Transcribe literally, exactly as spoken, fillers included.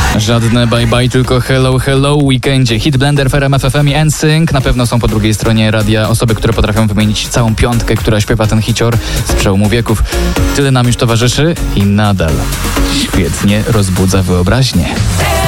Żadne bye bye, tylko hello hello weekendzie. Hit Blender w R M F F M i N Sync. Na pewno są po drugiej stronie radia osoby, które potrafią wymienić całą piątkę, która śpiewa ten hicior z przełomu wieków. Tyle nam już towarzyszy i nadal świetnie rozbudza wyobraźnię.